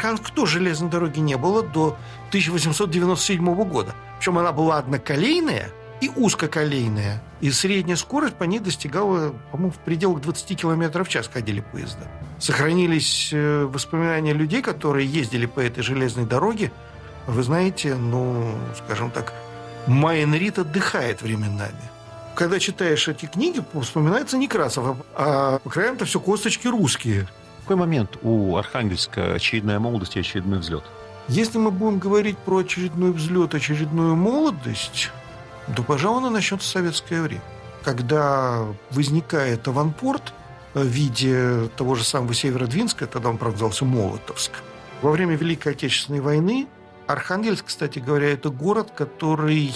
Архангельску тоже железной дороги не было до 1897 года. Причем она была одноколейная и узкоколейная. И средняя скорость по ней достигала, по-моему, в пределах 20 км в час ходили поезда. Сохранились воспоминания людей, которые ездили по этой железной дороге. Вы знаете, скажем так, Майен Рид отдыхает временами. Когда читаешь эти книги, вспоминается Некрасов, а по краям-то все косточки русские. В какой момент у Архангельска очередная молодость и очередной взлет? Если мы будем говорить про очередной взлет, очередную молодость, то, пожалуй, начнется советское время. Когда возникает аванпорт в виде того же самого Северодвинска, тогда он, правда, назывался Молотовск. Во время Великой Отечественной войны Архангельск, кстати говоря, это город, который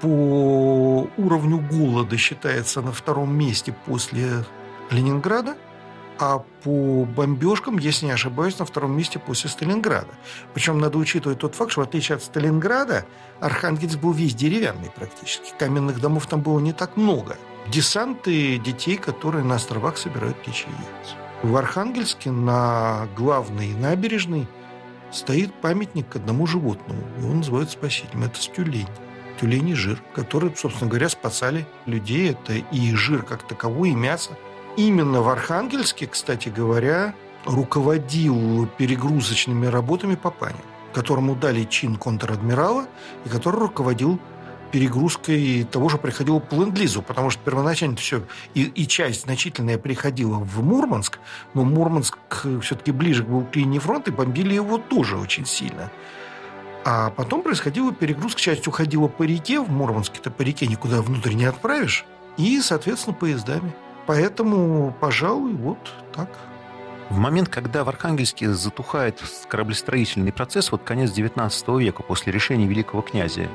по уровню голода считается на втором месте после Ленинграда, а по бомбежкам, если не ошибаюсь, на втором месте после Сталинграда. Причем надо учитывать тот факт, что в отличие от Сталинграда, Архангельск был весь деревянный практически. Каменных домов там было не так много. Десанты детей, которые на островах собирают птичьи яйца. В Архангельске на главной набережной стоит памятник одному животному. Его называют спасителем. Это тюлень. Тюленей жир, которые, собственно говоря, спасали людей. Это и жир как таковой, и мясо. Именно в Архангельске, кстати говоря, руководил перегрузочными работами Папанин, которому дали чин контр-адмирала, и который руководил перегрузкой того, что приходило по ленд-лизу, потому что первоначально все и часть значительная приходила в Мурманск, но Мурманск все-таки ближе к линии фронта, и бомбили его тоже очень сильно. А потом происходила перегрузка, часть уходила по реке, в Мурманске-то по реке никуда внутрь не отправишь, и, соответственно, поездами. Поэтому, пожалуй, вот так. В момент, когда в Архангельске затухает кораблестроительный процесс, конец XIX века, после решения великого князя,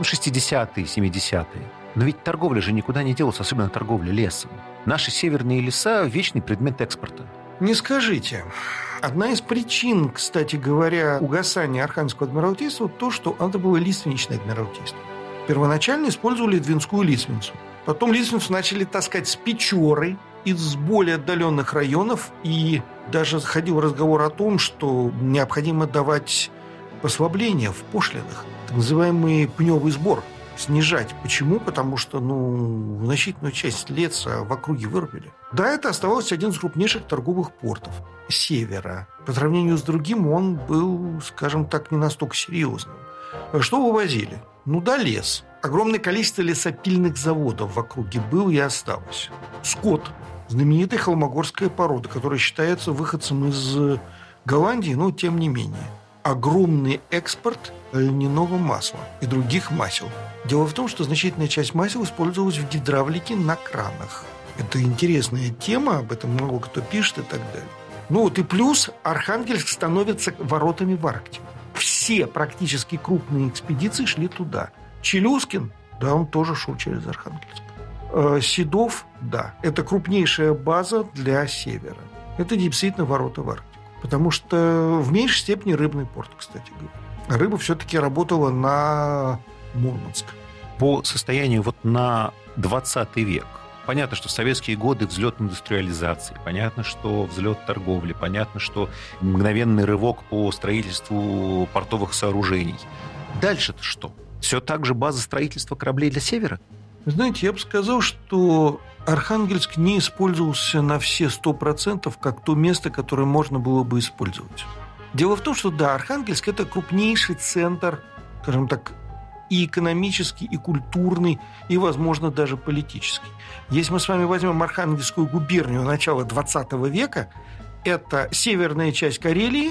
60-е, 70-е. Но ведь торговля же никуда не делась, особенно торговля лесом. Наши северные леса – вечный предмет экспорта. Не скажите. Одна из причин, кстати говоря, угасания Архангельского адмиралтейства – то, что это было лиственничное адмиралтейство. Первоначально использовали двинскую лиственницу. Потом лиственницу начали таскать с Печоры, из более отдаленных районов. И даже ходил разговор о том, что необходимо давать послабления в пошлинах. Так называемый пневый сбор. Снижать. Почему? Потому что, значительную часть леса в округе вырубили. Да, это оставался один из крупнейших торговых портов севера. По сравнению с другим он был, скажем так, не настолько серьезным. Что вывозили? Лес. Огромное количество лесопильных заводов в округе было и осталось. Скот. Знаменитая холмогорская порода, которая считается выходцем из Голландии, но тем не менее. Огромный экспорт льняного масла и других масел. Дело в том, что значительная часть масел использовалась в гидравлике на кранах. Это интересная тема, об этом много кто пишет и так далее. И плюс Архангельск становится воротами в Арктику. Все практически крупные экспедиции шли туда. Челюскин, да, он тоже шел через Архангельск. Седов, да, это крупнейшая база для севера. Это действительно ворота в Арктику. Потому что в меньшей степени рыбный порт, кстати говоря. Рыба все-таки работала на Мурманск. По состоянию на 20 век. Понятно, что в советские годы взлет индустриализации, понятно, что взлет торговли, понятно, что мгновенный рывок по строительству портовых сооружений. Дальше-то что? Все так же база строительства кораблей для севера? Вы знаете, я бы сказал, что Архангельск не использовался на все 100% как то место, которое можно было бы использовать. Дело в том, что да, Архангельск – это крупнейший центр, скажем так, и экономический, и культурный, и, возможно, даже политический. Если мы с вами возьмем Архангельскую губернию начала XX века, это северная часть Карелии,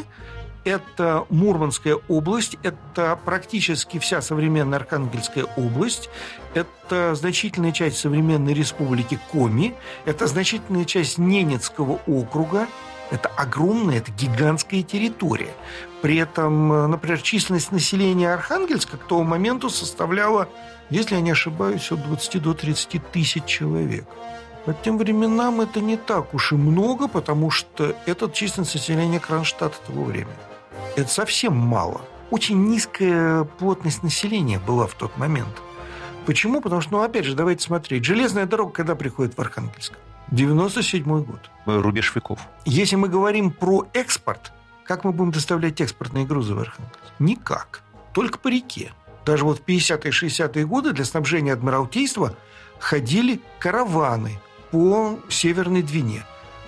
это Мурманская область, это практически вся современная Архангельская область, это значительная часть современной республики Коми, это значительная часть Ненецкого округа, это огромная, это гигантская территория. При этом, например, численность населения Архангельска к тому моменту составляла, если я не ошибаюсь, от 20 до 30 тысяч человек. По тем временам это не так уж и много, потому что это численность населения Кронштадта того времени. Это совсем мало. Очень низкая плотность населения была в тот момент. Почему? Потому что, опять же, давайте смотреть. Железная дорога когда приходит в Архангельск? 97-й год. Рубеж веков. Если мы говорим про экспорт, Как мы будем доставлять экспортные грузы в Архангельск? Никак. Только по реке. Даже вот в 50-е, 60-е годы для снабжения Адмиралтейства ходили караваны по Северной Двине.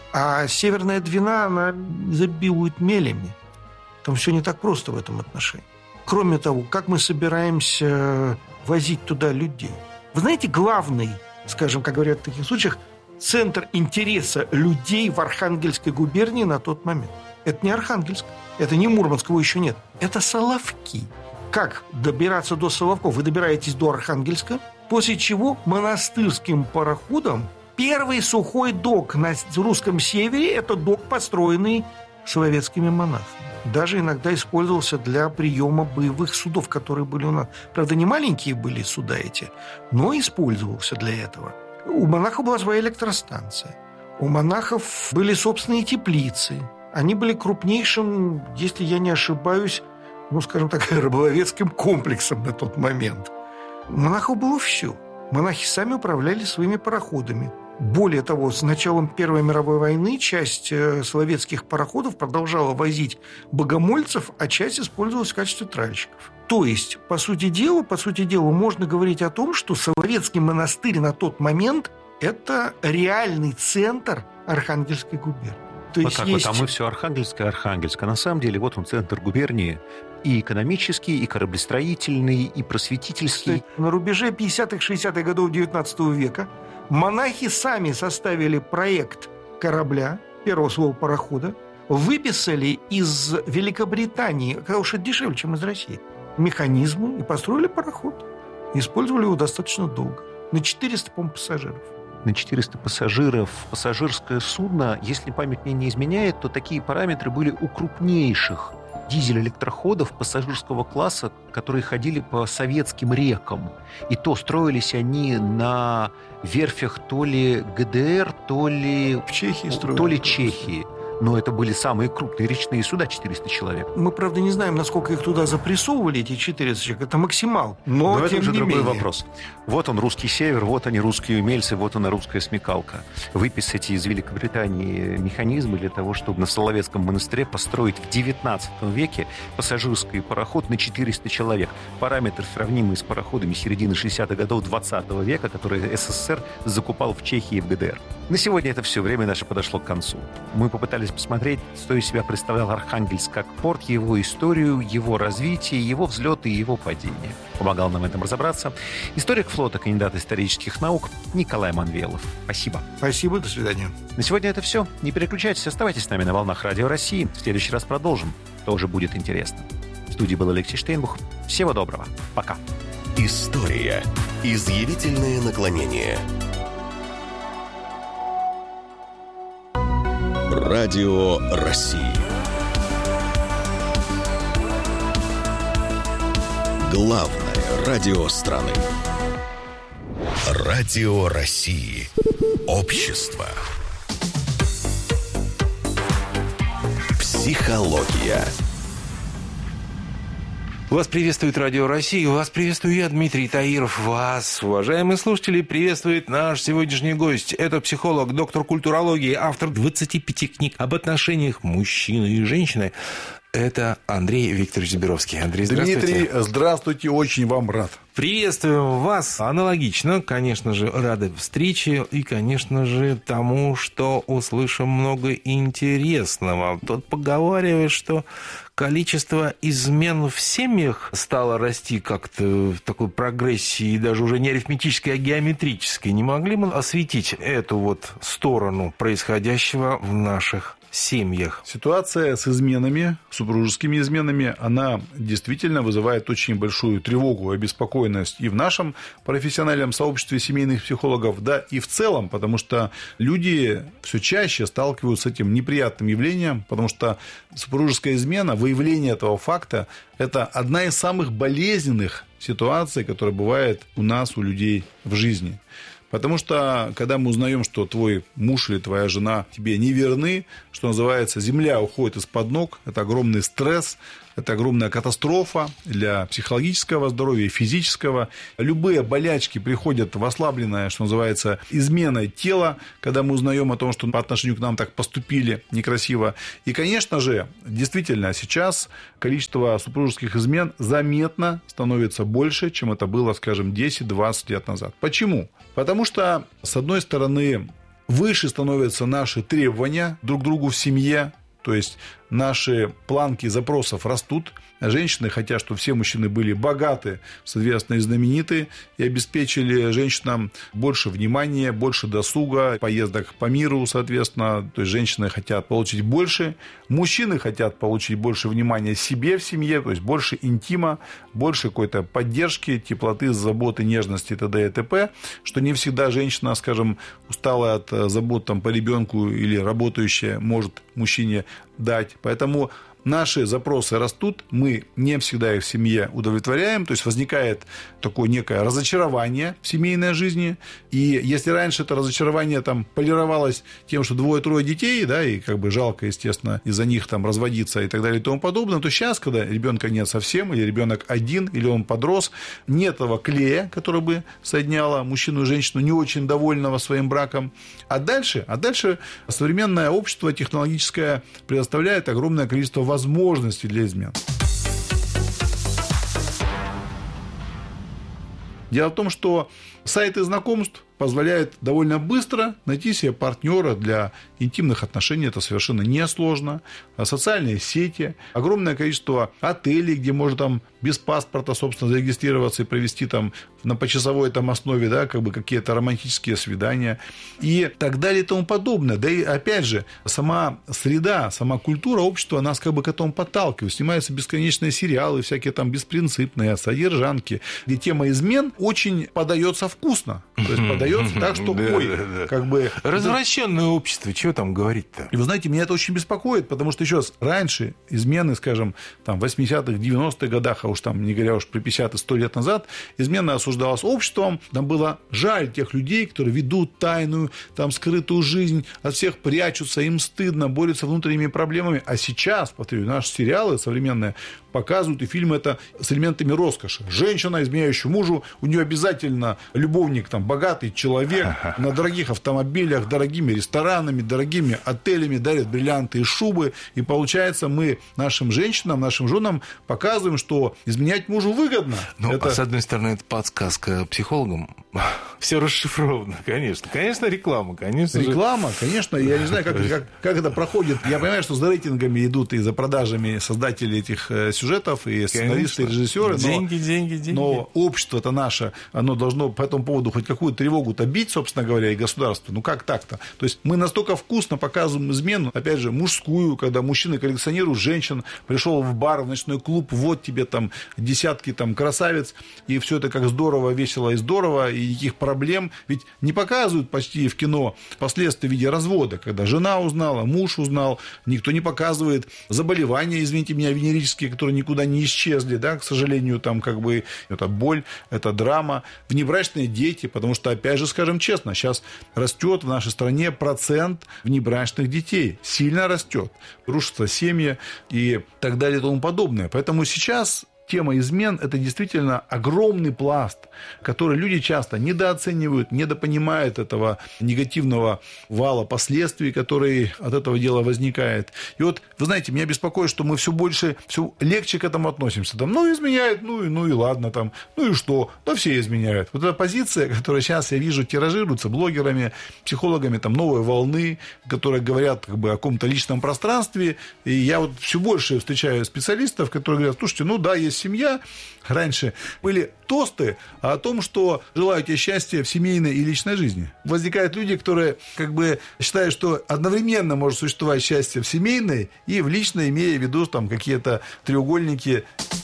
А Северная Двина, она изобилует мелями. Там все не так просто в этом отношении. Кроме того, как мы собираемся возить туда людей? Вы знаете, главный, скажем, как говорят в таких случаях, центр интереса людей в Архангельской губернии на тот момент. Это не Архангельск, это не Мурманск, его еще нет. Это Соловки. Как добираться до Соловков? Вы добираетесь до Архангельска, после чего монастырским пароходом первый сухой док на русском севере – это док, построенный соловецкими монахами. Даже иногда использовался для приема боевых судов, которые были у нас. Правда, не маленькие были суда эти, но использовался для этого. У монахов была своя электростанция. У монахов были собственные теплицы. Они были крупнейшим, если я не ошибаюсь, скажем так, рыболовецким комплексом на тот момент. У монахов было все. Монахи сами управляли своими пароходами. Более того, с началом Первой мировой войны часть соловецких пароходов продолжала возить богомольцев, а часть использовалась в качестве тральщиков. То есть, по сути дела, можно говорить о том, что Соловецкий монастырь на тот момент – это реальный центр Архангельской губернии. То есть вот мы все Архангельск. А на самом деле вот он центр губернии, и экономический, и кораблестроительный, и просветительский. На рубеже 50-х, 60-х годов XIX века монахи сами составили проект корабля, первого своего парохода, выписали из Великобритании, когда уж это дешевле, чем из России, механизмы и построили пароход. Использовали его достаточно долго. На 400, по-моему, пассажиров. На 400 пассажиров пассажирское судно, если память мне не изменяет, то такие параметры были у крупнейших дизель-электроходов пассажирского класса, которые ходили по советским рекам. И то строились они на верфях то ли ГДР, то ли в Чехии строили. То ли Чехии. Но это были самые крупные речные суда, 400 человек. Мы, правда, не знаем, насколько их туда запрессовывали, эти 400 человек. Это максимал. Но это уже другой менее. вопрос. Вот он, русский север, вот они, русские умельцы, вот она, русская смекалка. Выписать из Великобритании механизмы для того, чтобы на Соловецком монастыре построить в 19 веке пассажирский пароход на 400 человек. Параметр, сравнимый с пароходами середины 60-х годов 20 века, которые СССР закупал в Чехии и в ГДР. На сегодня это все. Время наше подошло к концу. Мы попытались посмотреть, что из себя представлял Архангельск как порт, его историю, его развитие, его взлеты и его падение. Помогал нам в этом разобраться историк флота, кандидат исторических наук Николай Манвелов. Спасибо. Спасибо, до свидания. На сегодня это все. Не переключайтесь, оставайтесь с нами на волнах Радио России. В следующий раз продолжим. Тоже будет интересно. В студии был Алексей Штейнбух. Всего доброго. Пока. История. Изъявительное наклонение. Радио России. Главное радио страны. Радио России. Общество. Психология. Вас приветствует Радио России, вас приветствую я, Дмитрий Таиров. Вас, уважаемые слушатели, приветствует наш сегодняшний гость. Это психолог, доктор культурологии, автор 25 книг об отношениях мужчины и женщины. Это Андрей Викторович Заберовский. Андрей, здравствуйте. Дмитрий, здравствуйте, очень вам рад. Приветствуем вас. Аналогично, конечно же, рады встрече и, конечно же, тому, что услышим много интересного. Тут поговаривают, что количество измен в семьях стало расти как-то в такой прогрессии, даже уже не арифметической, а геометрической. Не могли мы осветить эту вот сторону происходящего в наших семьях? Ситуация с изменами, супружескими изменами, она действительно вызывает очень большую тревогу и обеспокоенность и в нашем профессиональном сообществе семейных психологов, да и в целом, потому что люди все чаще сталкиваются с этим неприятным явлением, потому что супружеская измена, выявление этого факта – это одна из самых болезненных ситуаций, которая бывает у нас, у людей в жизни. Потому что, когда мы узнаем, что твой муж или твоя жена тебе не верны, что называется, земля уходит из-под ног, это огромный стресс, это огромная катастрофа для психологического здоровья и физического. Любые болячки приходят в ослабленное, что называется, изменой тела, когда мы узнаем о том, что по отношению к нам так поступили некрасиво. И, конечно же, действительно, сейчас количество супружеских измен заметно становится больше, чем это было, скажем, 10-20 лет назад. Почему? Потому что, с одной стороны, выше становятся наши требования друг к другу в семье, то есть наши планки запросов растут. Женщины хотят, чтобы все мужчины были богаты, соответственно, и знамениты, и обеспечили женщинам больше внимания, больше досуга, поездок по миру, соответственно. То есть женщины хотят получить больше, мужчины хотят получить больше внимания себе в семье, то есть больше интима, больше какой-то поддержки, теплоты, заботы, нежности, т.д. и т.п., что не всегда женщина, скажем, усталая от забот там, по ребенку или работающая, может мужчине дать. Поэтому наши запросы растут, мы не всегда их в семье удовлетворяем, то есть возникает такое некое разочарование в семейной жизни, и если раньше это разочарование там полировалось тем, что 2-3 детей, да, и как бы жалко, естественно, из-за них там разводиться и так далее и тому подобное, то сейчас, когда ребенка нет совсем, или ребенок один, или он подрос, нет этого клея, который бы соединяло мужчину и женщину, не очень довольного своим браком, а дальше современное общество технологическое предоставляет огромное количество возможностей для измен. Дело в том, что сайты знакомств позволяют довольно быстро найти себе партнера для интимных отношений. Это совершенно несложно. Социальные сети, огромное количество отелей, где можно там без паспорта, собственно, зарегистрироваться и провести там на почасовой там основе, да, как бы какие-то романтические свидания и так далее и тому подобное. Да и опять же, сама среда, сама культура общества нас как бы к этому подталкивает. Снимаются бесконечные сериалы, всякие там беспринципные, содержанки, где тема измен очень подается вкусно. То есть подается так, что как бы... Развращенное общество, чего там говорить-то? И вы знаете, меня это очень беспокоит, потому что, еще раз, раньше измены, скажем, там, в 80-х, 90-х годах, а уж там, не говоря уж про 50-100 лет назад, измена осуждалась обществом, там было жаль тех людей, которые ведут тайную, там, скрытую жизнь, от всех прячутся, им стыдно, борются с внутренними проблемами. А сейчас, повторю, наши сериалы современные показывают, и фильмы это с элементами роскоши. Женщина, изменяющая мужу, у нее обязательно любовник, там, богатый человек, на дорогих автомобилях, дорогими ресторанами, дорогими отелями, дарят бриллианты и шубы. И получается, мы нашим женщинам, нашим женам показываем, что изменять мужу выгодно. Ну, это... с одной стороны, это подсказка психологам. Все расшифровано, конечно. Конечно, реклама, конечно. Реклама, конечно. Я не знаю, как это проходит. Я понимаю, что за рейтингами идут и за продажами создатели этих сюжетов, и сценаристы, и режиссеры. Деньги. Но общество-то наше, оно должно по этому поводу хоть какую-то тревогу-то бить, собственно говоря, и государство. Ну, как так-то? То есть мы настолько вкусно показываем измену, опять же, мужскую, когда мужчины коллекционируют женщин, пришел в бар, в ночной клуб, вот тебе там десятки там красавиц, и все это как здорово, весело и здорово, и никаких проблем. Ведь не показывают почти в кино последствия в виде развода, когда жена узнала, муж узнал, никто не показывает заболевания, извините меня, венерические, которые никуда не исчезли, да, к сожалению, там как бы это боль, это драма, внебрачные дети, потому что, опять же, скажем честно, сейчас растет в нашей стране процент внебрачных детей, сильно растет, рушатся семьи и так далее и тому подобное. Поэтому сейчас тема измен – это действительно огромный пласт, который люди часто недооценивают, недопонимают этого негативного вала последствий, который от этого дела возникает. И вот, вы знаете, меня беспокоит, что мы все больше, все легче к этому относимся. Там, ну, изменяют, ну и ладно, там, ну и что? Да все изменяют. Вот эта позиция, которая сейчас, я вижу, тиражируется блогерами, психологами там, новой волны, которые говорят как бы о каком-то личном пространстве. И я вот все больше встречаю специалистов, которые говорят, слушайте, ну да, есть семья. Раньше были тосты о том, что желаю тебе счастья в семейной и личной жизни. Возникают люди, которые как бы считают, что одновременно может существовать счастье в семейной и в личной, имея в виду там какие-то треугольники.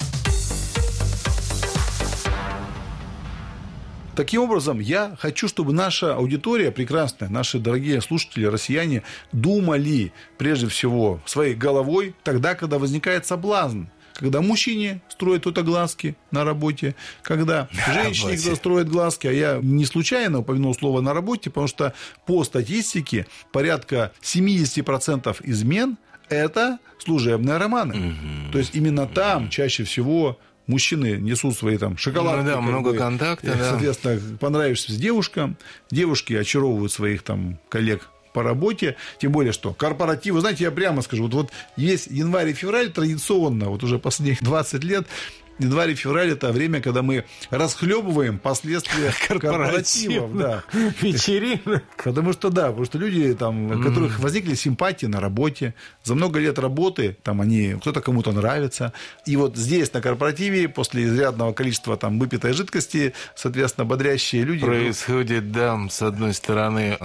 Таким образом, я хочу, чтобы наша аудитория прекрасная, наши дорогие слушатели, россияне, думали прежде всего своей головой тогда, когда возникает соблазн. Когда мужчине строят кто-то глазки на работе, когда женщине кто-то строит глазки, а я не случайно упомянул слово «на работе», потому что по статистике порядка 70% измен это служебные романы. То есть именно там чаще всего мужчины несут свои там шоколадки. Много контакта. Соответственно, понравишься девушкам. Девушки очаровывают своих там коллег по работе, тем более, что корпоративы, знаете, я прямо скажу, вот есть январь и февраль традиционно, вот уже последних 20 лет, январь и февраль – это время, когда мы расхлебываем последствия корпоративов. Да. Вечеринок. Потому что люди, там, у которых возникли симпатии на работе, за много лет работы, там, кто-то кому-то нравится. И вот здесь, на корпоративе, после изрядного количества там, выпитой жидкости, соответственно, бодрящие люди... Происходит, с одной стороны,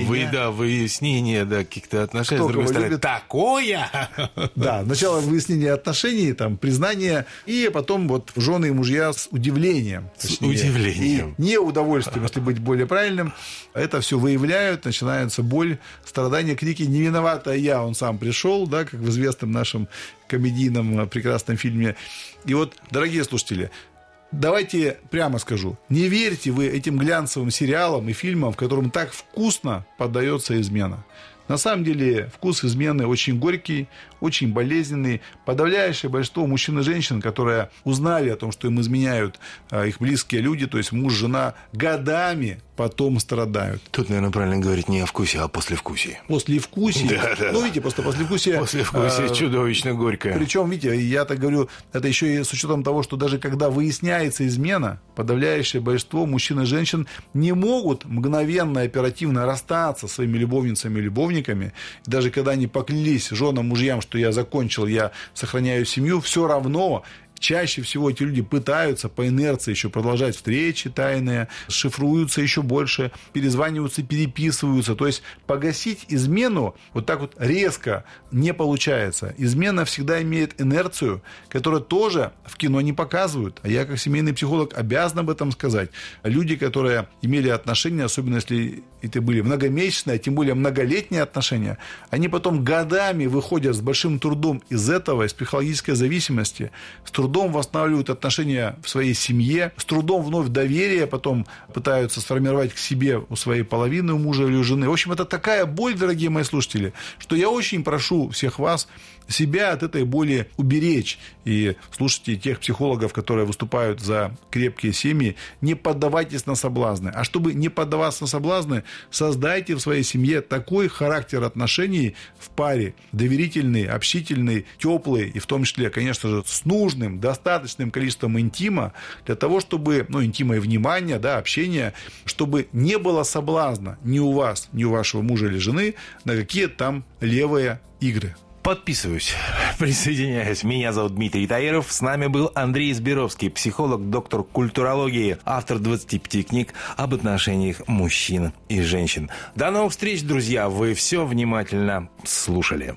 выяснение каких-то отношений, с другой стороны, такое! Да, сначала выяснение отношений, там, признание, и потом вот жены и мужья с удивлением. Удивлением. И неудовольствием, если быть более правильным. Это все выявляют, начинается боль, страдания, крики. Не виновата я, он сам пришел, как в известном нашем комедийном прекрасном фильме. И вот, дорогие слушатели, давайте прямо скажу, не верьте вы этим глянцевым сериалам и фильмам, в котором так вкусно поддается измена. На самом деле вкус измены очень горький, очень болезненный. Подавляющее большинство мужчин и женщин, которые узнали о том, что им изменяют их близкие люди, то есть муж, жена, годами потом страдают. Тут, наверное, правильно говорить не о вкусе, а о послевкусии. Послевкусие. Да. Видите, просто послевкусие... Послевкусие чудовищно горькое. Причем, видите, я так говорю, это еще и с учетом того, что даже когда выясняется измена, подавляющее большинство мужчин и женщин не могут мгновенно, оперативно расстаться со своими любовницами и любовниками. Даже когда они поклялись женам, мужьям, что я закончил, я сохраняю семью, все равно чаще всего эти люди пытаются по инерции еще продолжать встречи тайные, шифруются еще больше, перезваниваются, переписываются. То есть погасить измену вот так вот резко не получается. Измена всегда имеет инерцию, которую тоже в кино не показывают. А я, как семейный психолог, обязан об этом сказать. Люди, которые имели отношения, особенно если это были многомесячные, а тем более многолетние отношения, они потом годами выходят с большим трудом из этого, из психологической зависимости, с трудом восстанавливают отношения в своей семье, с трудом вновь доверие потом пытаются сформировать к себе у своей половины, у мужа или у жены. В общем, это такая боль, дорогие мои слушатели, что я очень прошу всех вас себя от этой боли уберечь. И слушайте тех психологов, которые выступают за крепкие семьи, не поддавайтесь на соблазны. А чтобы не поддаваться на соблазны, создайте в своей семье такой характер отношений в паре, доверительный, общительный, теплый, и в том числе, конечно же, с нужным, достаточным количеством интима, для того, чтобы, интима и внимания, общения, чтобы не было соблазна ни у вас, ни у вашего мужа или жены на какие-то там левые игры. Подписываюсь, присоединяюсь. Меня зовут Дмитрий Таиров. С нами был Андрей Зберовский, психолог, доктор культурологии, автор 25 книг об отношениях мужчин и женщин. До новых встреч, друзья. Вы все внимательно слушали.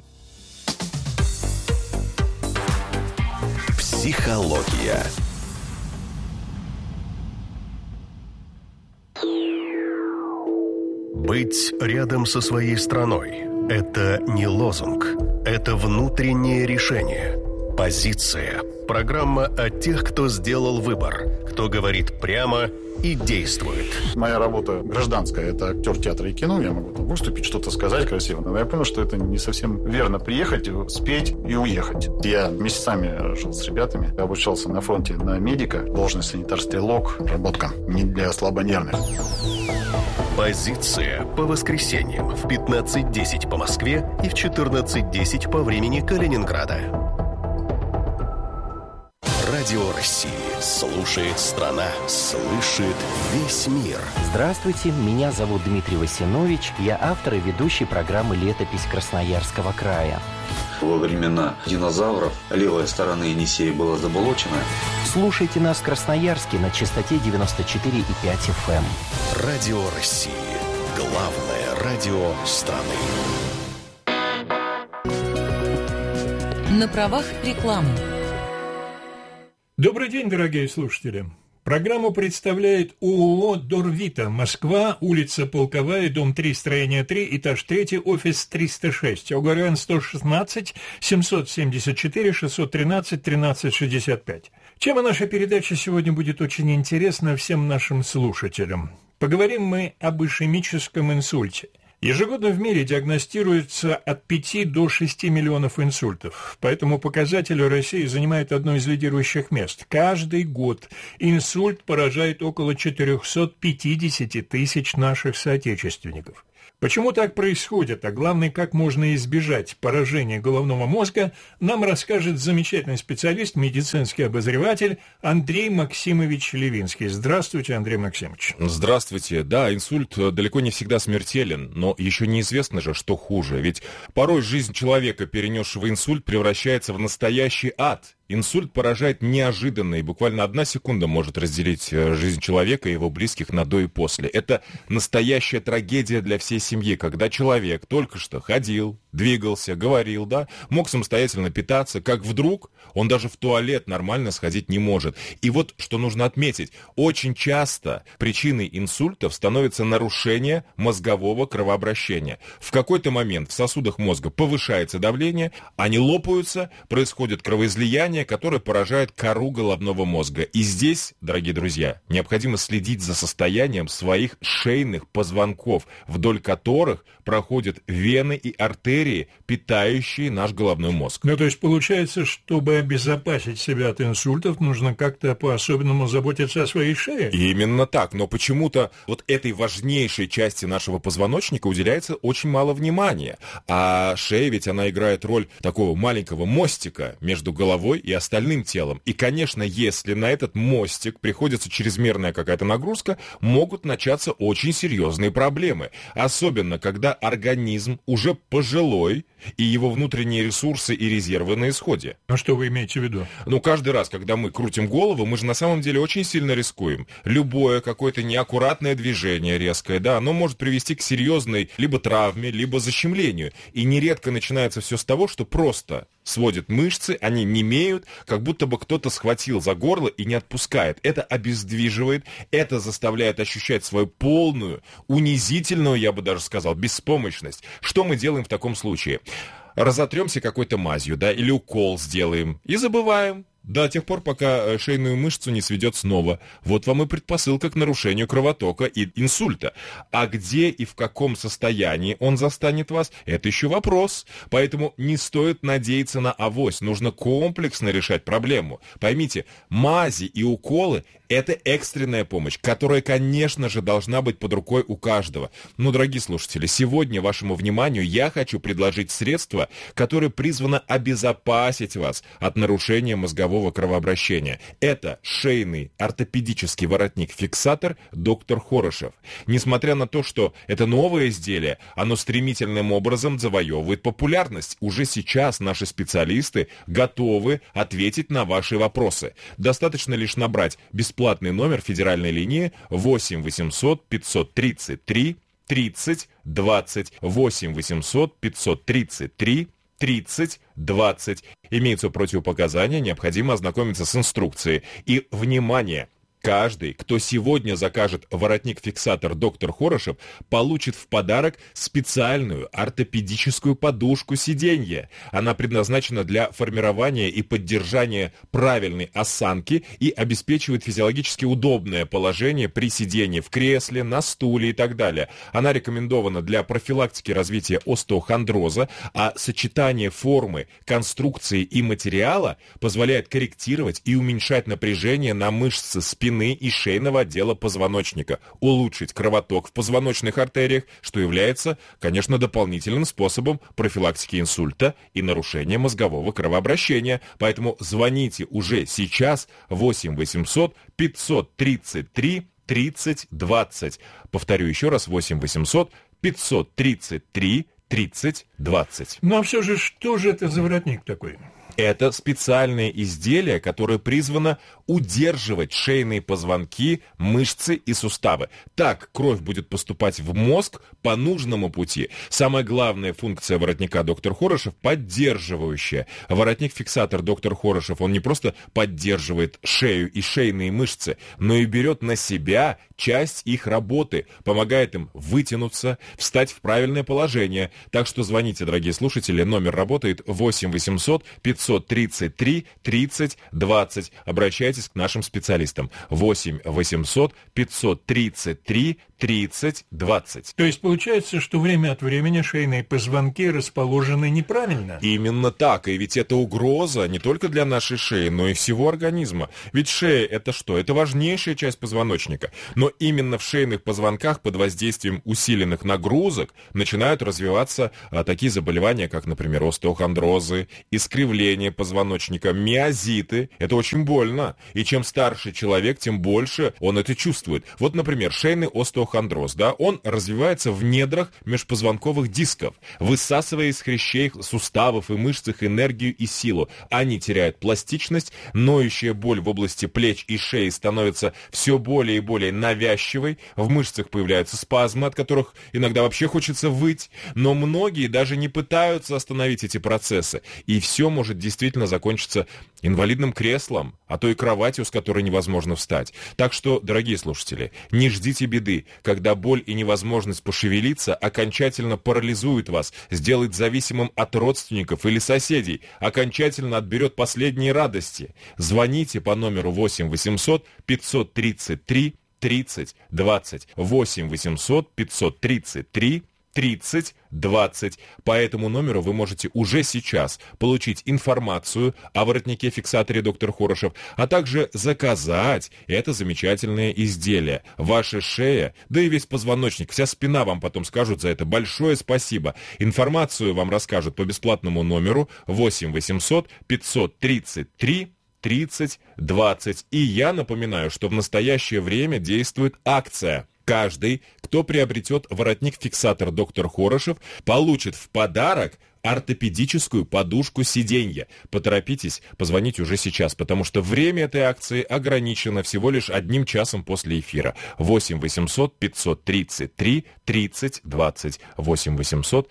Психология. Быть рядом со своей страной – это не лозунг, это внутреннее решение. Позиция. Программа о тех, кто сделал выбор, кто говорит прямо и действует. Моя работа гражданская – это актер театра и кино. Я могу там выступить, что-то сказать красиво. Но я понял, что это не совсем верно. Приехать, спеть и уехать. Я месяцами жил с ребятами. Я обучался на фронте на медика. Должность санитар-стрелок. Работка не для слабонервных. Позиция по воскресеньям в 15:10 по Москве и в 14:10 по времени Калининграда. Радио России. Слушает страна. Слышит весь мир. Здравствуйте, меня зовут Дмитрий Васинович. Я автор и ведущий программы «Летопись Красноярского края». Во времена динозавров левая сторона Енисея была заболочена. Слушайте нас в Красноярске на частоте 94,5 FM. Радио России. Главное радио страны. На правах рекламы. Добрый день, дорогие слушатели. Программу представляет ООО «Дорвита», Москва, улица Полковая, дом 3, строение 3, этаж 3, офис 306, ОГРН 116 774 613 1365. Тема нашей передачи сегодня будет очень интересна всем нашим слушателям. Поговорим мы об ишемическом инсульте. Ежегодно в мире диагностируется от 5 до 6 миллионов инсультов. По этому показателю Россия занимает одно из лидирующих мест. Каждый год инсульт поражает около 450 тысяч наших соотечественников. Почему так происходит, а главное, как можно избежать поражения головного мозга, нам расскажет замечательный специалист, медицинский обозреватель Андрей Максимович Левинский. Здравствуйте, Андрей Максимович. Здравствуйте. Да, инсульт далеко не всегда смертелен, но еще неизвестно же, что хуже. Ведь порой жизнь человека, перенесшего инсульт, превращается в настоящий ад. Инсульт поражает неожиданно, и буквально 1 секунда может разделить жизнь человека и его близких на до и после. Это настоящая трагедия для всей семьи, когда человек только что ходил, двигался, говорил, да, мог самостоятельно питаться, как вдруг он даже в туалет нормально сходить не может. И вот что нужно отметить, очень часто причиной инсультов становится нарушение мозгового кровообращения. В какой-то момент в сосудах мозга повышается давление, они лопаются, происходит кровоизлияние, которое поражает кору головного мозга. И здесь, дорогие друзья, необходимо следить за состоянием своих шейных позвонков, вдоль которых проходят вены и артерии, питающие наш головной мозг. Ну, то есть получается, чтобы обезопасить себя от инсультов, нужно как-то по-особенному заботиться о своей шее? Именно так, но почему-то вот этой важнейшей части нашего позвоночника уделяется очень мало внимания. А шея ведь она играет роль такого маленького мостика между головой и остальным телом. И, конечно, если на этот мостик приходится чрезмерная какая-то нагрузка, могут начаться очень серьезные проблемы. Особенно, когда организм уже пожилой, и его внутренние ресурсы и резервы на исходе. А что вы имеете в виду? Ну, каждый раз, когда мы крутим голову, мы же на самом деле очень сильно рискуем. Любое какое-то неаккуратное движение резкое, да, оно может привести к серьезной либо травме, либо защемлению. И нередко начинается все с того, что просто сводят мышцы, они немеют, как будто бы кто-то схватил за горло и не отпускает. Это обездвиживает, это заставляет ощущать свою полную, унизительную, я бы даже сказал, беспомощность. Что мы делаем в таком случае? Разотремся какой-то мазью, да, или укол сделаем и забываем. До тех пор, пока шейную мышцу не сведет снова. Вот вам и предпосылка к нарушению кровотока и инсульта. А где и в каком состоянии он застанет вас, это еще вопрос. Поэтому не стоит надеяться на авось. Нужно комплексно решать проблему. Поймите, мази и уколы – это экстренная помощь, которая, конечно же, должна быть под рукой у каждого. Но, дорогие слушатели, сегодня вашему вниманию я хочу предложить средство, которое призвано обезопасить вас от нарушения мозгового кровообращения. Это шейный ортопедический воротник-фиксатор «Доктор Хорошев». Несмотря на то, что это новое изделие, оно стремительным образом завоевывает популярность. Уже сейчас наши специалисты готовы ответить на ваши вопросы. Достаточно лишь набрать бесплатный номер федеральной линии 8 800 533 30 20 8 800 533 30 20. Имеются противопоказания, необходимо ознакомиться с инструкцией. И, внимание! Каждый, кто сегодня закажет воротник-фиксатор «Доктор Хорошев», получит в подарок специальную ортопедическую подушку сиденья. Она предназначена для формирования и поддержания правильной осанки и обеспечивает физиологически удобное положение при сидении в кресле, на стуле и так далее. Она рекомендована для профилактики развития остеохондроза, а сочетание формы, конструкции и материала позволяет корректировать и уменьшать напряжение на мышцы спины и шейного отдела позвоночника, улучшить кровоток в позвоночных артериях, что является, конечно, дополнительным способом профилактики инсульта и нарушения мозгового кровообращения. Поэтому звоните уже сейчас 8 800 533 30 20. Повторю еще раз, 8 800 533 30 20. Ну а все же, что же это за воротник такой? Это специальное изделие, которое призвано удерживать шейные позвонки, мышцы и суставы. Так кровь будет поступать в мозг по нужному пути. Самая главная функция воротника «Доктор Хорошев» – поддерживающая. Воротник-фиксатор «Доктор Хорошев», он не просто поддерживает шею и шейные мышцы, но и берет на себя часть их работы, помогает им вытянуться, встать в правильное положение. Так что звоните, дорогие слушатели, номер работает 8 800 533 533 30 20. Обращайтесь к нашим специалистам. 8 800 533 30 20. То есть получается, что время от времени шейные позвонки расположены неправильно? Именно так. И ведь это угроза не только для нашей шеи, но и всего организма. Ведь шея — это что? Это важнейшая часть позвоночника. Но именно в шейных позвонках под воздействием усиленных нагрузок начинают развиваться такие заболевания, как, например, остеохондрозы, искривление позвоночника, миозиты. Это очень больно. И чем старше человек, тем больше он это чувствует. Вот, например, шейный остеохондроз, да, он развивается в недрах межпозвонковых дисков, высасывая из хрящей, суставов и мышцах энергию и силу. Они теряют пластичность, ноющая боль в области плеч и шеи становится все более и более навязчивой, в мышцах появляются спазмы, от которых иногда вообще хочется выть, но многие даже не пытаются остановить эти процессы, и все может действительно закончиться инвалидным креслом, а то и кроватью, с которой невозможно встать. Так что, дорогие слушатели, не ждите беды, когда боль и невозможность пошевелиться окончательно парализует вас, сделает зависимым от родственников или соседей, окончательно отберет последние радости. Звоните по номеру 8 800 533 30 20. 8 800 533 30 20. По этому номеру вы можете уже сейчас получить информацию о воротнике-фиксаторе «Доктор Хорошев», а также заказать это замечательное изделие. Ваша шея, да и весь позвоночник, вся спина вам потом скажут за это большое спасибо. Информацию вам расскажут по бесплатному номеру 8 800 533 30 20. И я напоминаю, что в настоящее время действует акция. Каждый, кто приобретет воротник-фиксатор «Доктор Хорошев», получит в подарок ортопедическую подушку сиденья. Поторопитесь, позвонить уже сейчас, потому что время этой акции ограничено всего лишь 1 часом после эфира. 8 800 533 30 20. 8 800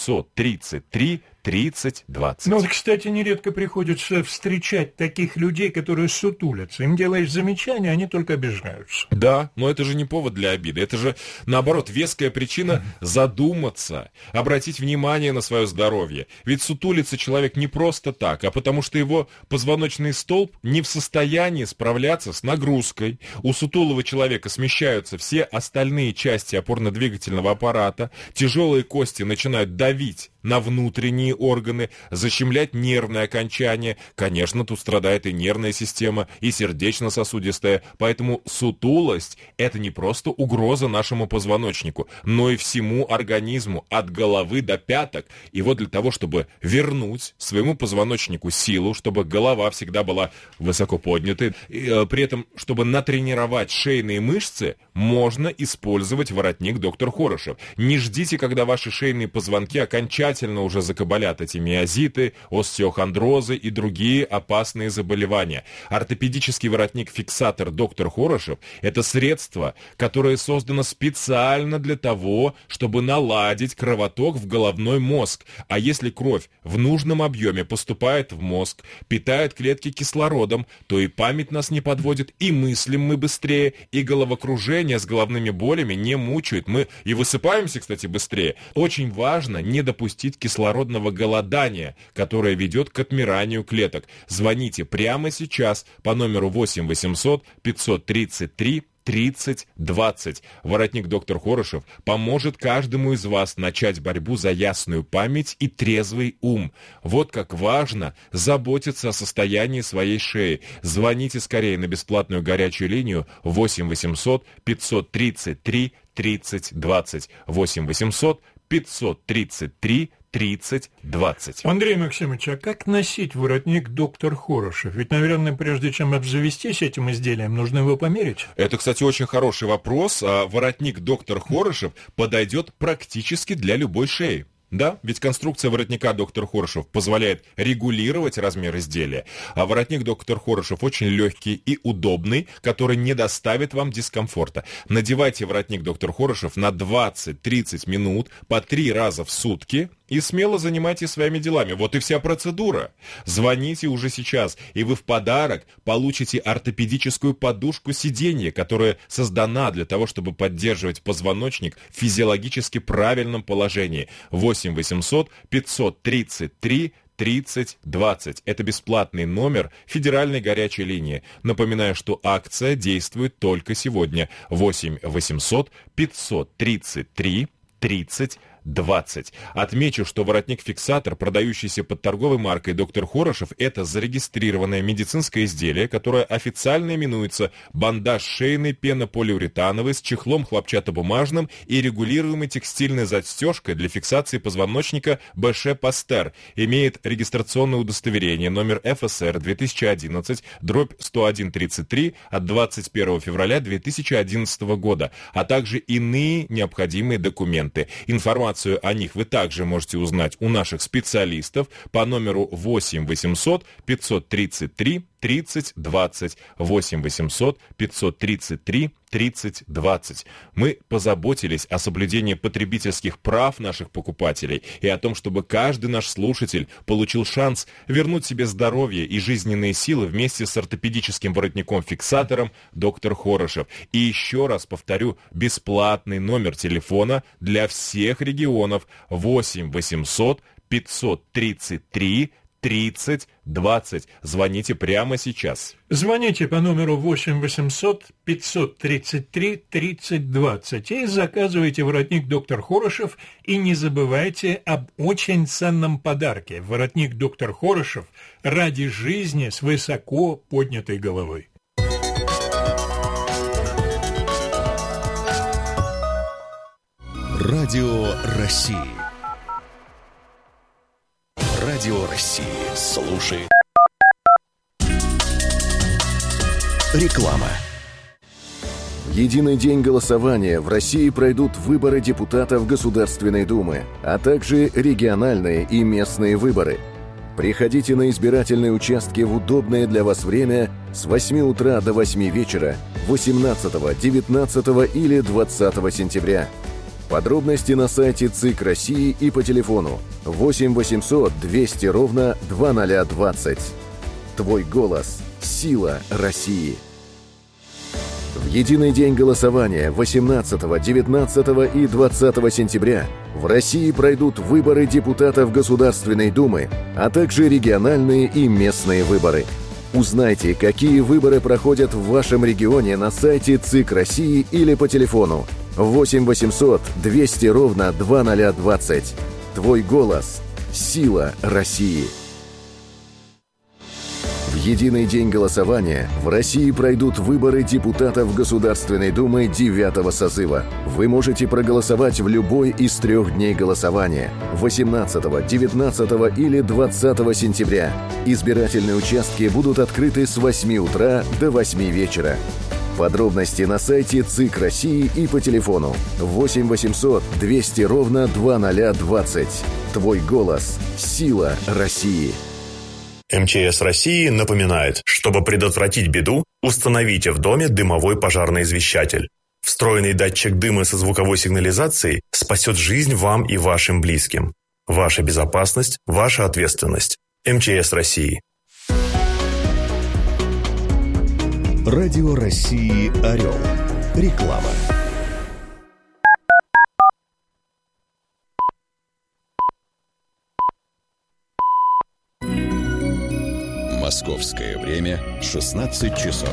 533 30 20. Ну, вот, кстати, нередко приходится встречать таких людей, которые сутулятся. Им делаешь замечания, они только обижаются. Да, но это же не повод для обиды. Это же, наоборот, веская причина задуматься, обратить внимание на свое здоровье. Ведь сутулится человек не просто так, а потому что его позвоночный столб не в состоянии справляться с нагрузкой. У сутулого человека смещаются все остальные части опорно-двигательного аппарата, тяжелые кости начинают давить на внутренние органы, защемлять нервные окончания. Конечно, тут страдает и нервная система, и сердечно-сосудистая. Поэтому сутулость – это не просто угроза нашему позвоночнику, но и всему организму от головы до пяток. И вот для того, чтобы вернуть своему позвоночнику силу, чтобы голова всегда была высоко поднятой, и при этом, чтобы натренировать шейные мышцы, можно использовать воротник «Доктор Хорошев». Не ждите, когда ваши шейные позвонки окончательно уже закабалят эти миозиты, остеохондрозы и другие опасные заболевания. Ортопедический воротник-фиксатор «Доктор Хорошев» – это средство, которое создано специально для того, чтобы наладить кровоток в головной мозг. А если кровь в нужном объеме поступает в мозг, питает клетки кислородом, то и память нас не подводит, и мыслим мы быстрее, и головокружение с головными болями не мучают. Мы и высыпаемся, кстати, быстрее. Очень важно не допустить кислородного голодания, которое ведет к отмиранию клеток. Звоните прямо сейчас по номеру 8 800 533 30 20. Воротник «Доктор Хорошев» поможет каждому из вас начать борьбу за ясную память и трезвый ум. Вот как важно заботиться о состоянии своей шеи. Звоните скорее на бесплатную горячую линию 8 800 533 30 20. 8 800 533 30 20. Андрей Максимович, а как носить воротник «Доктор Хорошев»? Ведь, наверное, прежде чем обзавестись этим изделием, нужно его померить. Это, кстати, очень хороший вопрос. Воротник «Доктор Хорошев» подойдет практически для любой шеи. Да, ведь конструкция воротника «Доктор Хорошев» позволяет регулировать размер изделия, а воротник «Доктор Хорошев» очень легкий и удобный, который не доставит вам дискомфорта. Надевайте воротник «Доктор Хорошев» на 20-30 минут по 3 раза в сутки и смело занимайтесь своими делами. Вот и вся процедура. Звоните уже сейчас, и вы в подарок получите ортопедическую подушку сиденья, которая создана для того, чтобы поддерживать позвоночник в физиологически правильном положении. 8 800 533 30 20. Это бесплатный номер федеральной горячей линии. Напоминаю, что акция действует только сегодня. 8 800 533 30 20. Отмечу, что воротник-фиксатор, продающийся под торговой маркой «Доктор Хорошев», это зарегистрированное медицинское изделие, которое официально именуется бандаж шейный пенополиуретановый с чехлом хлопчатобумажным и регулируемой текстильной застежкой для фиксации позвоночника Беше Пастер. Имеет регистрационное удостоверение номер ФСР 2011/10133 от 21 февраля 2011 года, а также иные необходимые документы. Информацию о них вы также можете узнать у наших специалистов по номеру 8 800 533 30 20. 8 800 533 30 20. Мы позаботились о соблюдении потребительских прав наших покупателей и о том, чтобы каждый наш слушатель получил шанс вернуть себе здоровье и жизненные силы вместе с ортопедическим воротником-фиксатором «Доктор Хорошев». И еще раз повторю, бесплатный номер телефона для всех регионов 8 800 533 30 20. Звоните прямо сейчас. Звоните по номеру 8 800 533 30 20 и заказывайте воротник «Доктор Хорошев». И не забывайте об очень ценном подарке. Воротник «Доктор Хорошев» ради жизни с высоко поднятой головой. Радио России. Радио России. Слушай. Реклама. В единый день голосования в России пройдут выборы депутатов Государственной Думы, а также региональные и местные выборы. Приходите на избирательные участки в удобное для вас время с 8 утра до 8 вечера 18, 19 или 20 сентября. Подробности на сайте ЦИК России и по телефону 8 800 200 ровно 2020. Твой голос – сила России. В единый день голосования 18, 19 и 20 сентября в России пройдут выборы депутатов Государственной Думы, а также региональные и местные выборы. Узнайте, какие выборы проходят в вашем регионе на сайте ЦИК России или по телефону 8 800 200 ровно 2020. Твой голос – сила России. В единый день голосования в России пройдут выборы депутатов Государственной Думы 9-го созыва. Вы можете проголосовать в любой из 3 дней голосования – 18, 19 или 20 сентября. Избирательные участки будут открыты с 8 утра до 8 вечера. Подробности на сайте ЦИК России и по телефону 8 800 200 ровно 2020. Твой голос – сила России. МЧС России напоминает, чтобы предотвратить беду, установите в доме дымовой пожарный извещатель. Встроенный датчик дыма со звуковой сигнализацией спасет жизнь вам и вашим близким. Ваша безопасность – ваша ответственность. МЧС России. Радио России «Орел». Реклама. Московское время 16 часов.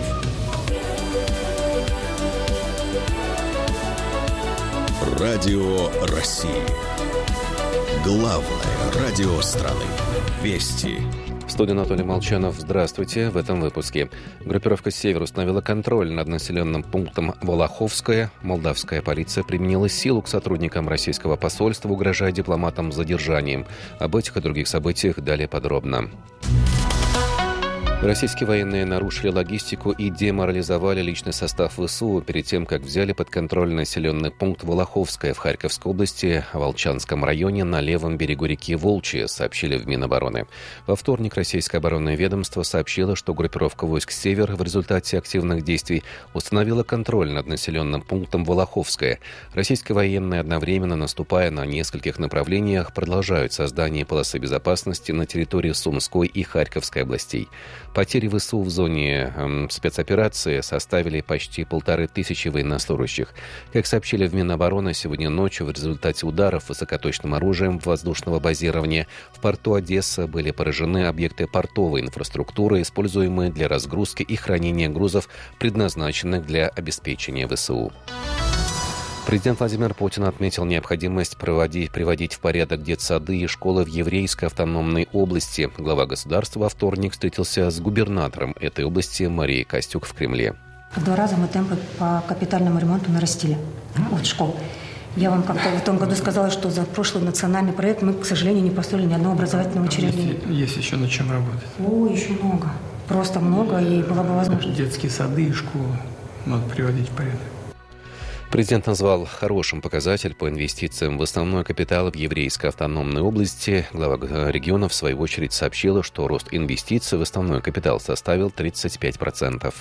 Радио России. Главное радио страны. Вести. В студии Анатолий Молчанов. Здравствуйте. В этом выпуске. Группировка «Север» установила контроль над населенным пунктом Волоховское. Молдавская полиция применила силу к сотрудникам российского посольства, угрожая дипломатам задержанием. Об этих и других событиях далее подробно. Российские военные нарушили логистику и деморализовали личный состав ВСУ перед тем, как взяли под контроль населенный пункт Волоховское в Харьковской области, в Волчанском районе на левом берегу реки Волчье, сообщили в Минобороны. Во вторник российское оборонное ведомство сообщило, что группировка войск «Север» в результате активных действий установила контроль над населенным пунктом Волоховское. Российские военные, одновременно наступая на нескольких направлениях, продолжают создание полосы безопасности на территории Сумской и Харьковской областей. Потери ВСУ в зоне спецоперации составили почти 1500 военнослужащих. Как сообщили в Минобороны, сегодня ночью в результате ударов высокоточным оружием воздушного базирования в порту Одесса были поражены объекты портовой инфраструктуры, используемые для разгрузки и хранения грузов, предназначенных для обеспечения ВСУ. Президент Владимир Путин отметил необходимость приводить в порядок детсады и школы в еврейской автономной области. Глава государства во вторник встретился с губернатором этой области Марией Костюк в Кремле. В 2 раза мы темпы по капитальному ремонту нарастили от школ. Я вам как-то в том году сказала, что за прошлый национальный проект мы, к сожалению, не построили ни одного образовательного учреждения. Есть еще над чем работать. О, еще много. Просто много, и была бы возможность. Детские сады и школы надо приводить в порядок. Президент назвал хорошим показатель по инвестициям в основной капитал в еврейской автономной области. Глава региона, в свою очередь, сообщила, что рост инвестиций в основной капитал составил 35%.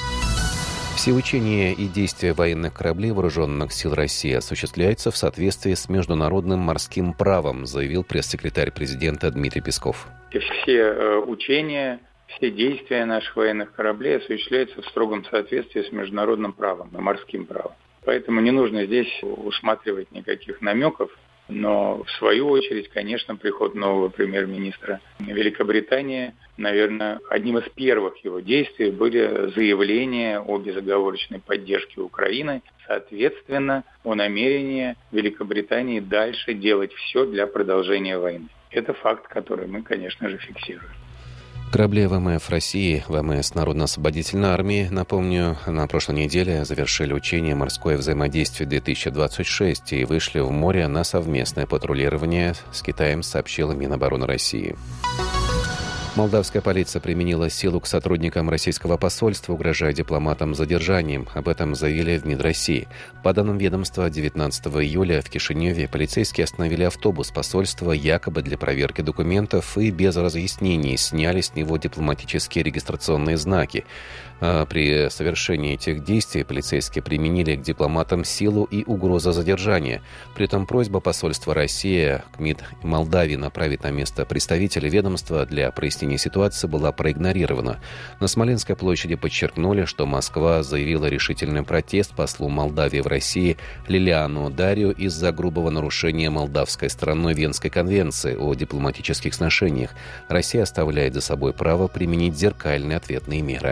Все учения и действия военных кораблей Вооруженных сил России осуществляются в соответствии с международным морским правом, заявил пресс-секретарь президента Дмитрий Песков. Все учения, все действия наших военных кораблей осуществляются в строгом соответствии с международным правом и морским правом. Поэтому не нужно здесь усматривать никаких намеков, но в свою очередь, конечно, приход нового премьер-министра Великобритании, наверное, одним из первых его действий были заявления о безоговорочной поддержке Украины, соответственно, о намерении Великобритании дальше делать все для продолжения войны. Это факт, который мы, конечно же, фиксируем. Корабли ВМФ России, ВМС Народно-освободительной армии, напомню, на прошлой неделе завершили учение «Морское взаимодействие-2026» и вышли в море на совместное патрулирование с Китаем, сообщила Минобороны России. Молдавская полиция применила силу к сотрудникам российского посольства, угрожая дипломатам задержанием. Об этом заявили в МИД России. По данным ведомства, 19 июля в Кишиневе полицейские остановили автобус посольства якобы для проверки документов и без разъяснений сняли с него дипломатические регистрационные знаки. При совершении этих действий полицейские применили к дипломатам силу и угрозу задержания. При этом просьба посольства России к МИД Молдавии направить на место представителя ведомства для прояснения ситуации была проигнорирована. На Смоленской площади подчеркнули, что Москва заявила решительный протест послу Молдавии в России Лилиану Дарию из-за грубого нарушения молдавской стороной Венской конвенции о дипломатических сношениях. Россия оставляет за собой право применить зеркальные ответные меры.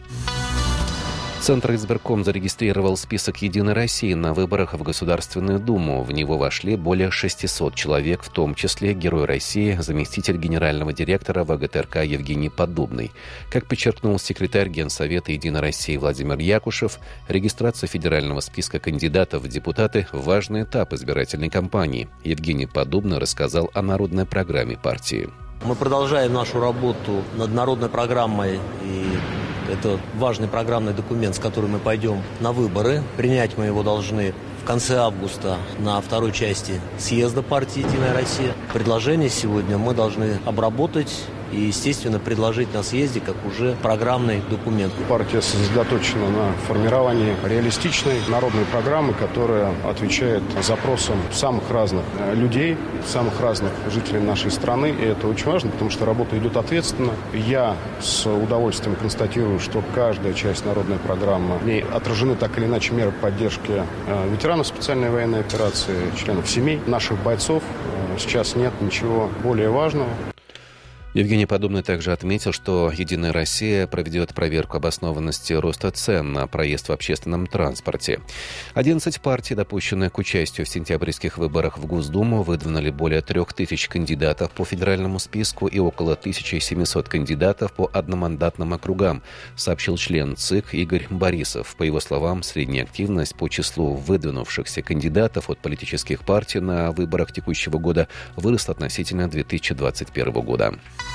Центр избирком зарегистрировал список «Единой России» на выборах в Государственную Думу. В него вошли более 600 человек, в том числе Герой России, заместитель генерального директора ВГТРК Евгений Поддубный. Как подчеркнул секретарь Генсовета «Единой России» Владимир Якушев, регистрация федерального списка кандидатов в депутаты – важный этап избирательной кампании. Евгений Поддубный рассказал о народной программе партии. Мы продолжаем нашу работу над народной программой, и это важный программный документ, с которым мы пойдем на выборы. Принять мы его должны в конце августа на второй части съезда партии «Единая Россия». Предложение сегодня мы должны обработать и, естественно, предложить на съезде как уже программный документ. Партия сосредоточена на формировании реалистичной народной программы, которая отвечает запросам самых разных людей, самых разных жителей нашей страны. И это очень важно, потому что работа идет ответственно. Я с удовольствием констатирую, что каждая часть народной программы, в ней отражены так или иначе меры поддержки ветеранов специальной военной операции, членов семей наших бойцов. Сейчас нет ничего более важного. Евгений Поддубный также отметил, что «Единая Россия» проведет проверку обоснованности роста цен на проезд в общественном транспорте. 11 партий, допущенных к участию в сентябрьских выборах в Госдуму, выдвинули более 3000 кандидатов по федеральному списку и около 1700 кандидатов по одномандатным округам, сообщил член ЦИК Игорь Борисов. По его словам, средняя активность по числу выдвинувшихся кандидатов от политических партий на выборах текущего года выросла относительно 2021 года.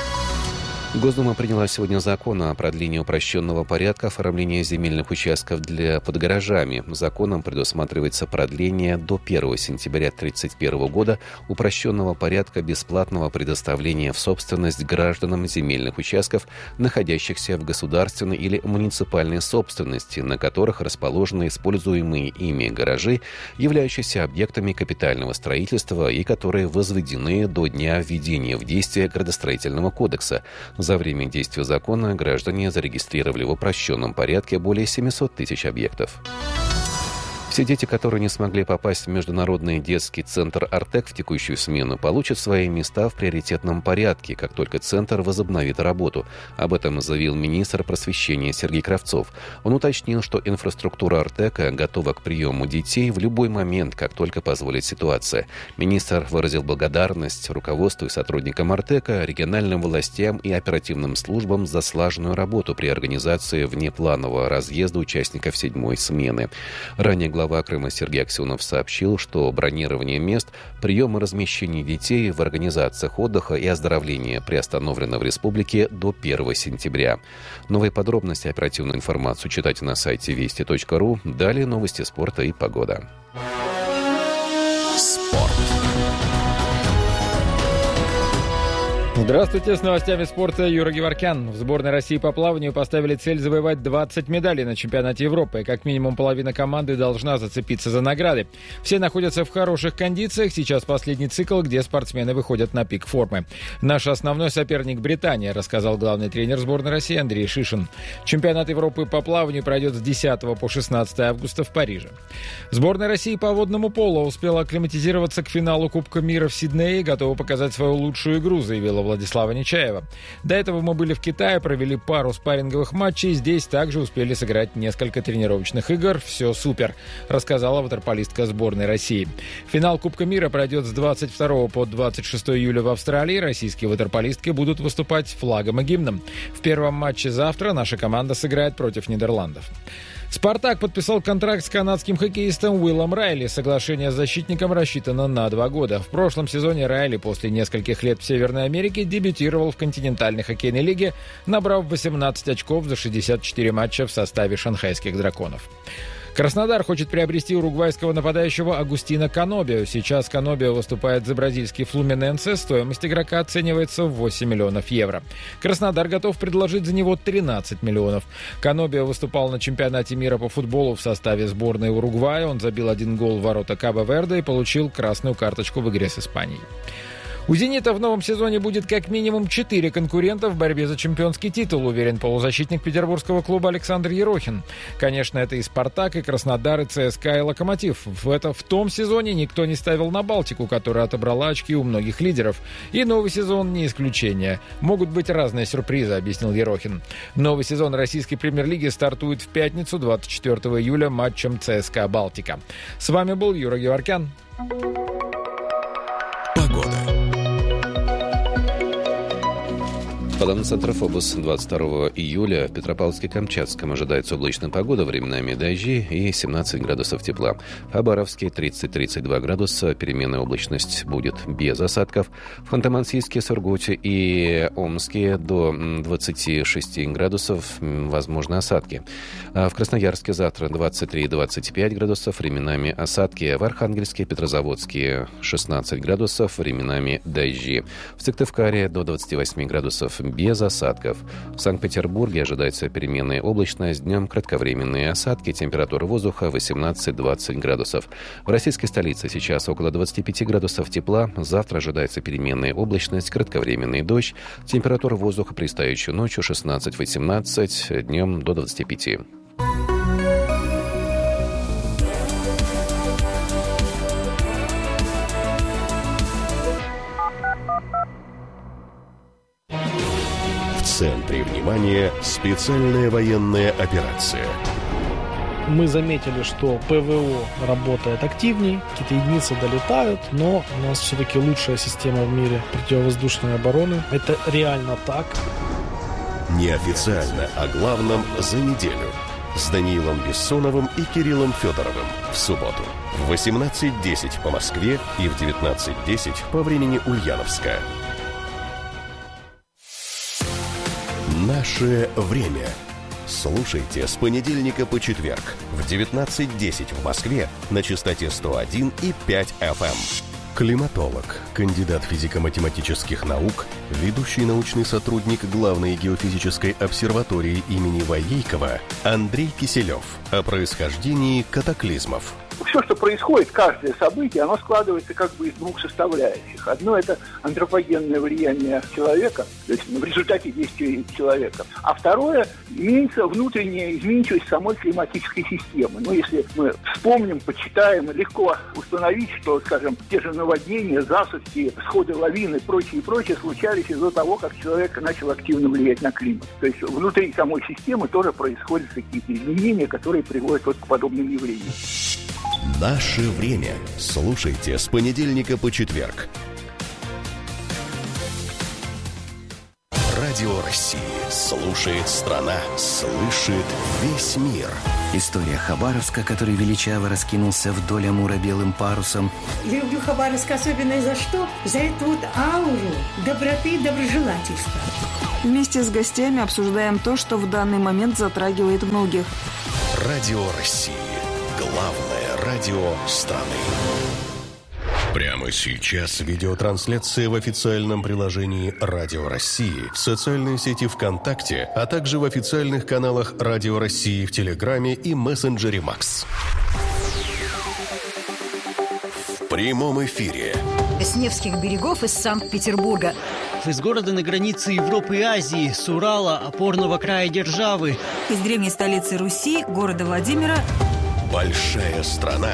Госдума приняла сегодня закон о продлении упрощенного порядка оформления земельных участков под гаражами. Законом предусматривается продление до 1 сентября 1931 года упрощенного порядка бесплатного предоставления в собственность гражданам земельных участков, находящихся в государственной или муниципальной собственности, на которых расположены используемые ими гаражи, являющиеся объектами капитального строительства и которые возведены до дня введения в действие Градостроительного кодекса. За время действия закона граждане зарегистрировали в упрощенном порядке более 700 тысяч объектов. Все дети, которые не смогли попасть в Международный детский центр «Артек» в текущую смену, получат свои места в приоритетном порядке, как только центр возобновит работу. Об этом заявил министр просвещения Сергей Кравцов. Он уточнил, что инфраструктура «Артека» готова к приему детей в любой момент, как только позволит ситуация. Министр выразил благодарность руководству и сотрудникам «Артека», региональным властям и оперативным службам за слаженную работу при организации внепланового разъезда участников 7-й смены. Ранее глава Крыма Сергей Аксенов сообщил, что бронирование мест, прием и размещение детей в организациях отдыха и оздоровления приостановлено в республике до 1 сентября. Новые подробности и оперативную информацию читайте на сайте вести.ру. Далее новости спорта и погода. Спорт. Здравствуйте, с новостями спорта Юра Геворкян. В сборной России по плаванию поставили цель завоевать 20 медалей на чемпионате Европы. Как минимум половина команды должна зацепиться за награды. Все находятся в хороших кондициях. Сейчас последний цикл, где спортсмены выходят на пик формы. Наш основной соперник Британия, рассказал главный тренер сборной России Андрей Шишин. Чемпионат Европы по плаванию пройдет с 10 по 16 августа в Париже. Сборная России по водному поло успела акклиматизироваться к финалу Кубка мира в Сиднее и готова показать свою лучшую игру, заявила Владислава Нечаева. До этого мы были в Китае, провели пару спарринговых матчей. Здесь также успели сыграть несколько тренировочных игр. Все супер, рассказала ватерполистка сборной России. Финал Кубка мира пройдет с 22 по 26 июля в Австралии. Российские ватерполистки будут выступать с флагом и гимном. В первом матче завтра наша команда сыграет против Нидерландов. «Спартак» подписал контракт с канадским хоккеистом Уиллом Райли. Соглашение с защитником рассчитано на 2 года. В прошлом сезоне Райли после нескольких лет в Северной Америке дебютировал в континентальной хоккейной лиге, набрав 18 очков за 64 матча в составе шанхайских «Драконов». Краснодар хочет приобрести уругвайского нападающего Агустина Канобио. Сейчас Канобио выступает за бразильский Флуминенсе. Стоимость игрока оценивается в 8 миллионов евро. Краснодар готов предложить за него 13 миллионов. Канобио выступал на чемпионате мира по футболу в составе сборной Уругвая. Он забил 1 гол в ворота Кабо-Верде и получил красную карточку в игре с Испанией. У «Зенита» в новом сезоне будет как минимум 4 конкурента в борьбе за чемпионский титул, уверен полузащитник петербургского клуба Александр Ерохин. Конечно, это и «Спартак», и «Краснодар», и ЦСКА, и «Локомотив». В том сезоне никто не ставил на «Балтику», которая отобрала очки у многих лидеров. И новый сезон не исключение. Могут быть разные сюрпризы, объяснил Ерохин. Новый сезон российской премьер-лиги стартует в пятницу, 24 июля, матчем ЦСКА «Балтика». С вами был Юра Геворкян. Погода. По данным Центра Фобос, 22 июля в Петропавловске-Камчатском ожидается облачная погода, временами дожди и 17 градусов тепла. В Хабаровске 30-32 градуса, переменная облачность будет без осадков. В Ханты-Мансийске, Сургуте и Омске до 26 градусов возможны осадки. В Красноярске завтра 23-25 градусов, временами осадки. В Архангельске, Петрозаводске 16 градусов, временами дожди. В Сыктывкаре до 28 градусов без осадков. В Санкт-Петербурге ожидается переменная облачность, днем кратковременные осадки, температура воздуха 18-20 градусов. В российской столице сейчас около 25 градусов тепла, завтра ожидается переменная облачность, кратковременный дождь, температура воздуха предстоящую ночью 16-18, днем до 25. В центре внимания специальная военная операция. Мы заметили, что ПВО работает активней, какие-то единицы долетают, но у нас все-таки лучшая система в мире противовоздушной обороны. Это реально так. Неофициально о главном за неделю. С Даниилом Бессоновым и Кириллом Федоровым в субботу в 18:10 по Москве и в 19:10 по времени Ульяновска. Наше время. Слушайте с понедельника по четверг в 19:10 в Москве на частоте 101,5 FM. Климатолог, кандидат физико-математических наук, ведущий научный сотрудник Главной геофизической обсерватории имени Воейкова Андрей Киселев о происхождении катаклизмов. все, что происходит, каждое событие, оно складывается как бы из двух составляющих. Одно – это антропогенное влияние человека, то есть в результате действий человека. А второе – имеется внутренняя изменчивость самой климатической системы. Ну, если мы вспомним, почитаем, легко установить, что, скажем, те же наводнения, засухи, сходы лавин и прочее случались из-за того, как человек начал активно влиять на климат. То есть внутри самой системы тоже происходят какие-то изменения, которые приводят вот к подобным явлениям. Наше время. Слушайте с понедельника по четверг. Радио России. Слушает страна. Слышит весь мир. История Хабаровска, который величаво раскинулся вдоль Амура белым парусом. Люблю Хабаровск особенно за что? За эту вот ауру доброты и доброжелательства. Вместе с гостями обсуждаем то, что в данный момент затрагивает многих. Радио России. Главное радио страны. Прямо сейчас видеотрансляция в официальном приложении Радио России, в социальной сети ВКонтакте, а также в официальных каналах Радио России в Телеграме и мессенджере Макс. В прямом эфире. С Невских берегов из Санкт-Петербурга. Из города на границе Европы и Азии, с Урала, опорного края державы. Из древней столицы Руси, города Владимира. Большая страна.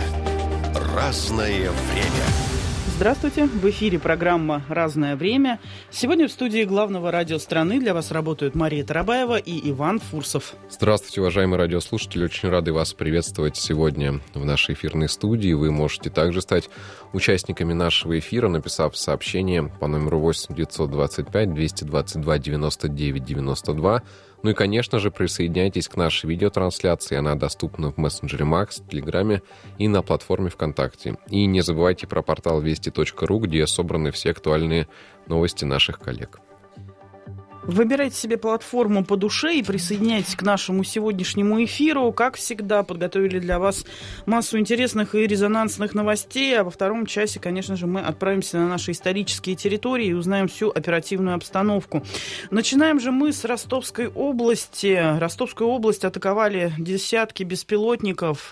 Разное время. Здравствуйте, в эфире программа «Разное время». Сегодня в студии главного радио страны для вас работают Мария Тарабаева и Иван Фурсов. Здравствуйте, уважаемые радиослушатели. Очень рады вас приветствовать сегодня в нашей эфирной студии. Вы можете также стать участниками нашего эфира, написав сообщение по номеру 8 925 222 99 92. Ну и, конечно же, присоединяйтесь к нашей видеотрансляции. Она доступна в мессенджере Макс, в Телеграме и на платформе ВКонтакте. И не забывайте про портал вести.ру, где собраны все актуальные новости наших коллег. Выбирайте себе платформу по душе и присоединяйтесь к нашему сегодняшнему эфиру. Как всегда, подготовили для вас массу интересных и резонансных новостей. А во втором часе, конечно же, мы отправимся на наши исторические территории и узнаем всю оперативную обстановку. Начинаем же мы с Ростовской области. Ростовскую область атаковали десятки беспилотников.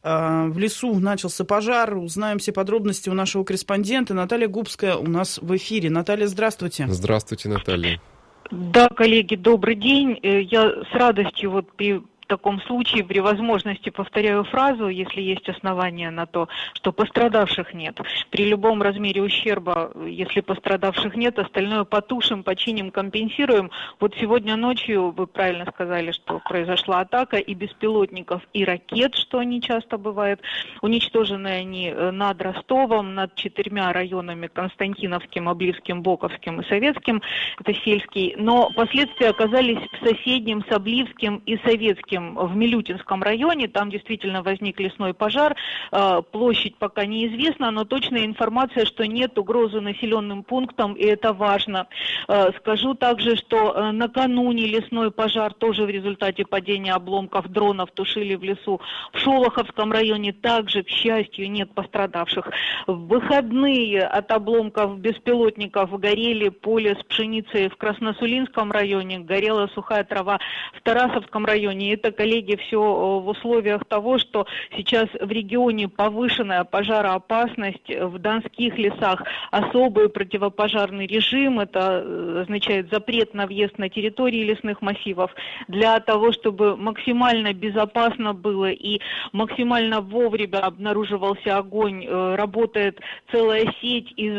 В лесу начался пожар. Узнаем все подробности у нашего корреспондента. Наталья Губская у нас в эфире. Наталья, здравствуйте. Здравствуйте, Наталья. Да, коллеги, добрый день. Я с радостью при таком случае, при возможности повторяю фразу, если есть основания на то, что пострадавших нет. При любом размере ущерба, если пострадавших нет, остальное потушим, починим, компенсируем. Вот сегодня ночью, вы правильно сказали, что произошла атака и беспилотников, и ракет, что они часто бывают. Уничтожены они над Ростовом, над 4 районами: Константиновским, Обливским, Боковским и Советским, это сельский. Но последствия оказались в соседнем с Обливским и Советским, в Милютинском районе. Там действительно возник лесной пожар. Площадь пока неизвестна, но точная информация, что нет угрозы населенным пунктам, и это важно. Скажу также, что накануне лесной пожар тоже в результате падения обломков дронов тушили в лесу. В Шолоховском районе также, к счастью, нет пострадавших. В выходные от обломков беспилотников горели поле с пшеницей в Красносулинском районе, горела сухая трава в Тарасовском районе. Это, коллеги, все в условиях того, что сейчас в регионе повышенная пожароопасность, в донских лесах особый противопожарный режим, это означает запрет на въезд на территории лесных массивов. Для того, чтобы максимально безопасно было и максимально вовремя обнаруживался огонь, работает целая сеть из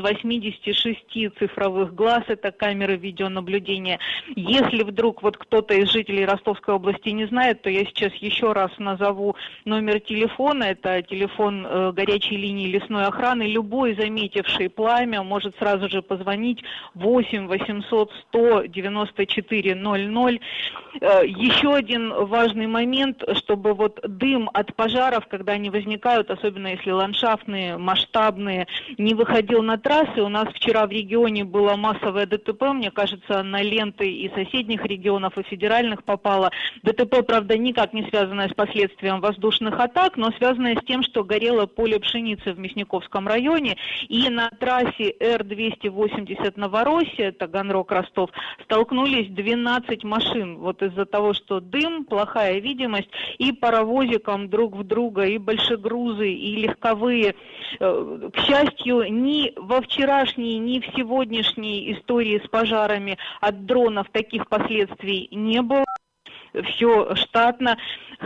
86 цифровых глаз, это камеры видеонаблюдения. Если вдруг вот кто-то из жителей Ростовской области не знает, то я сейчас еще раз назову номер телефона. Это телефон горячей линии лесной охраны. Любой заметивший пламя может сразу же позвонить 8 800 100 94 00. Еще один важный момент, чтобы вот дым от пожаров, когда они возникают, особенно если ландшафтные, масштабные, не выходил на трассы. У нас вчера в регионе было массовое ДТП, мне кажется, на ленты и соседних регионов, и федеральных попало. ДТП, правда, правда, никак не связанная с последствием воздушных атак, но связанная с тем, что горело поле пшеницы в Мясниковском районе, и на трассе Р-280 Новороссия, Таганрог-Ростов, столкнулись 12 машин. Вот из-за того, что дым, плохая видимость, и паровозиком друг в друга, и большегрузы, и легковые. К счастью, ни во вчерашней, ни в сегодняшней истории с пожарами от дронов таких последствий не было. Все штатно.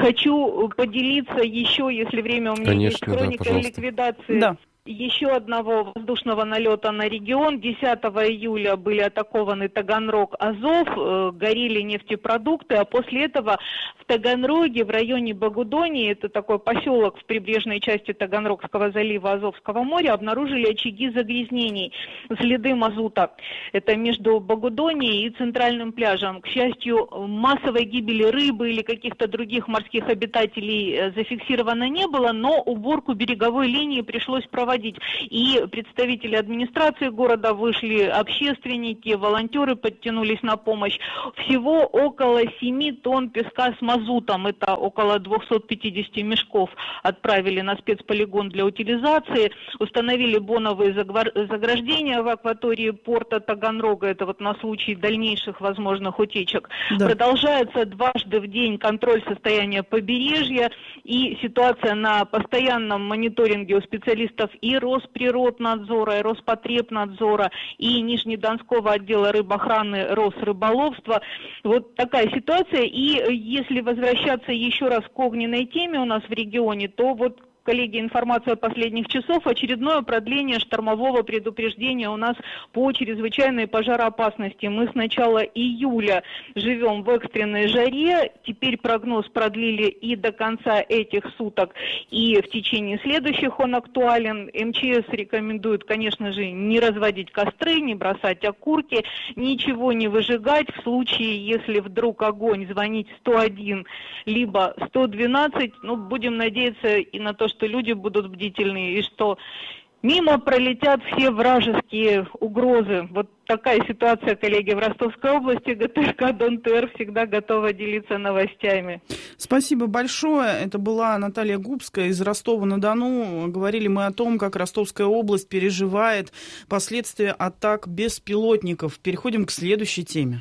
Хочу поделиться еще, если время у меня есть, хроникой ликвидации. Да. Еще одного воздушного налета на регион. 10 июля были атакованы Таганрог, Азов, горели нефтепродукты, а после этого в Таганроге, в районе Богудонии, это такой поселок в прибрежной части Таганрогского залива, Азовского моря, обнаружили очаги загрязнений, следы мазута. Это между Богудонией и центральным пляжем. К счастью, массовой гибели рыбы или каких-то других морских обитателей зафиксировано не было, но уборку береговой линии пришлось проводить. И представители администрации города вышли, общественники, волонтеры подтянулись на помощь. Всего около 7 тонн песка с мазутом, это около 250 мешков, отправили на спецполигон для утилизации. Установили боновые заграждения в акватории порта Таганрога, это вот на случай дальнейших возможных утечек. Да. Продолжается дважды в день контроль состояния побережья, и ситуация на постоянном мониторинге у специалистов и Росприроднадзора, и Роспотребнадзора, и Нижнедонского отдела рыбоохраны Росрыболовства. Вот такая ситуация. И если возвращаться еще раз к огненной теме у нас в регионе, то вот, коллеги, информация последних часов. Очередное продление штормового предупреждения у нас по чрезвычайной пожароопасности. Мы с начала июля живем в экстренной жаре. Теперь прогноз продлили и до конца этих суток, и в течение следующих он актуален. МЧС рекомендует, конечно же, не разводить костры, не бросать окурки, ничего не выжигать. В случае, если вдруг огонь, звонить 101, либо 112. Ну, будем надеяться и на то, что люди будут бдительны, и что мимо пролетят все вражеские угрозы. Вот такая ситуация, коллеги, в Ростовской области. ГТРК Дон ТР всегда готова делиться новостями. Спасибо большое. Это была Наталья Губская из Ростова-на-Дону. Говорили мы о том, как Ростовская область переживает последствия атак беспилотников. Переходим к следующей теме.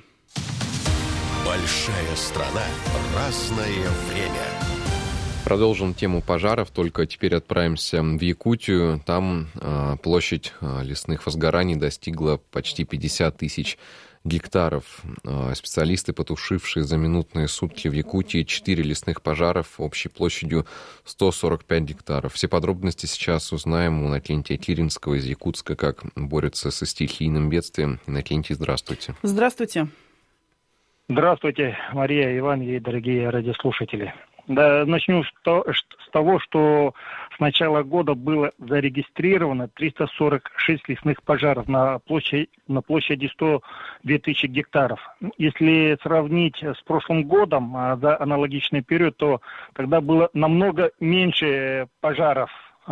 Большая страна. Разное время. Продолжим тему пожаров, только теперь отправимся в Якутию. Там площадь лесных возгораний достигла почти 50 тысяч гектаров. Специалисты, потушившие за минутные сутки в Якутии 4 лесных пожаров общей площадью 145 гектаров. Все подробности сейчас узнаем у Иннокентия Киринского из Якутска, как борются со стихийным бедствием. Иннокентий, здравствуйте. Здравствуйте. Здравствуйте, Мария, Иван и дорогие радиослушатели. Да, начну с того, что с начала года было зарегистрировано 346 лесных пожаров на площади 102 тысячи гектаров. Если сравнить с прошлым годом, за аналогичный период, то тогда было намного меньше пожаров.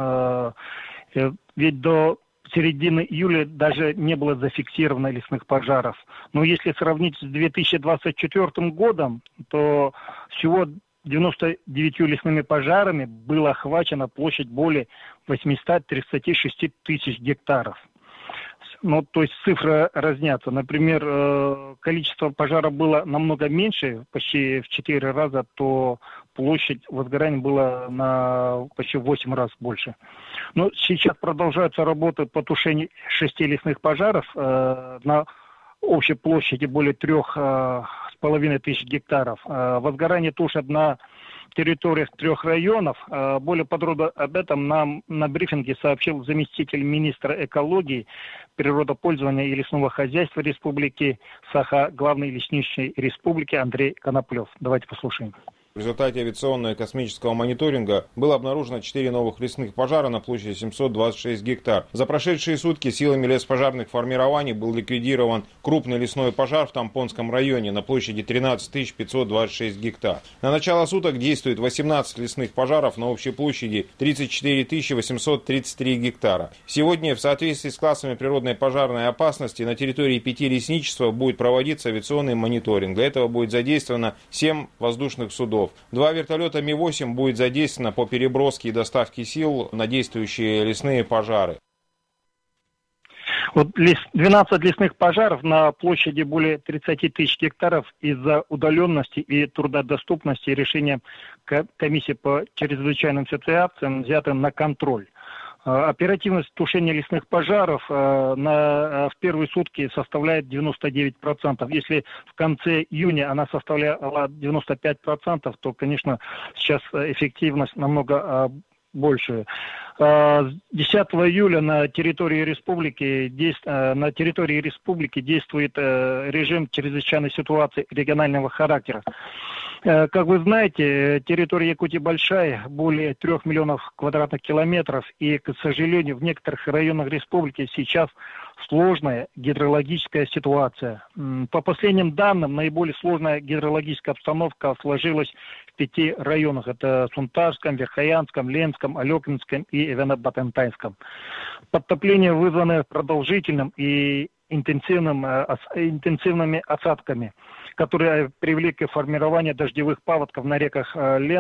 Ведь до середины июля даже не было зафиксировано лесных пожаров. Но если сравнить с 2024 годом, то всего 99 лесными пожарами было охвачена площадь более 836 тысяч гектаров. Ну, то есть цифры разнятся. Например, количество пожаров было намного меньше, почти в 4 раза, то площадь возгорания была на почти в 8 раз больше. Но сейчас продолжаются работы по тушению 6 лесных пожаров на общей площади более 3,5 тысяч гектаров. Возгорание тушат на территориях 3 районов. Более подробно об этом нам на брифинге сообщил заместитель министра экологии, природопользования и лесного хозяйства Республики Саха, главный лесничий республики Андрей Коноплев. Давайте послушаем. В результате авиационного и космического мониторинга было обнаружено 4 новых лесных пожара на площади 726 гектар. За прошедшие сутки силами леспожарных формирований был ликвидирован крупный лесной пожар в Тампонском районе на площади 13 526 гектар. На начало суток действует 18 лесных пожаров на общей площади 34 833 гектара. Сегодня в соответствии с классами природной пожарной опасности на территории 5 лесничеств будет проводиться авиационный мониторинг. Для этого будет задействовано 7 воздушных судов. лесников. 2 вертолета Ми-8 будет задействовано по переброске и доставке сил на действующие лесные пожары. Вот 12 лесных пожаров на площади более 30 тысяч гектаров из-за удаленности и труднодоступности решения комиссии по чрезвычайным ситуациям взяты на контроль. Оперативность тушения лесных пожаров в первые сутки составляет 99%. Если в конце июня она составляла 95%, то, конечно, сейчас эффективность намного больше. С 10 июля на территории республики действует режим чрезвычайной ситуации регионального характера. Как вы знаете, территория Якутии большая, более 3 миллионов квадратных километров, и, к сожалению, в некоторых районах республики сейчас сложная гидрологическая ситуация. По последним данным, наиболее сложная гидрологическая обстановка сложилась в 5 районах. Это Сунтарском, Верхоянском, Ленском, Алекинском и Эвено-Батентайском. Подтопление вызвано продолжительным и интенсивными осадками, которые привели к формированию дождевых паводков на реках Лен,